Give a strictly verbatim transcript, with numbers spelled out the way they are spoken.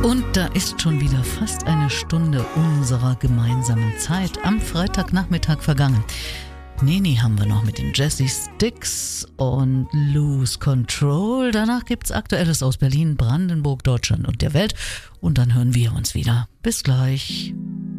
Und da ist schon wieder fast eine Stunde unserer gemeinsamen Zeit am Freitagnachmittag vergangen. Neni haben wir noch mit den Jazzy Sticks und Lose Control. Danach gibt's Aktuelles aus Berlin, Brandenburg, Deutschland und der Welt. Und dann hören wir uns wieder. Bis gleich.